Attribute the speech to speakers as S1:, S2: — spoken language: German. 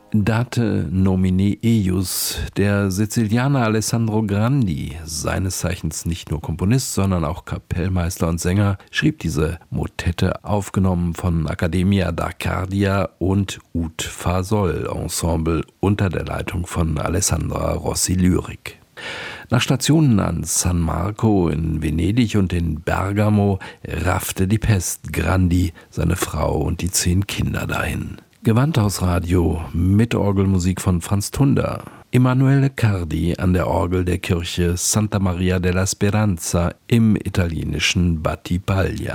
S1: Date nomine eius, der Sizilianer Alessandro Grandi, seines Zeichens nicht nur Komponist, sondern auch Kapellmeister und Sänger, schrieb diese Motette, aufgenommen von Accademia d'Arcadia und Ut Fasol Ensemble unter der Leitung von Alessandra Rossi Lyrik. Nach Stationen an San Marco in Venedig und in Bergamo raffte die Pest Grandi, seine Frau und die 10 Kinder dahin. Gewandhausradio mit Orgelmusik von Franz Tunder. Emanuele Cardi an der Orgel der Kirche Santa Maria della Speranza im italienischen Battipaglia.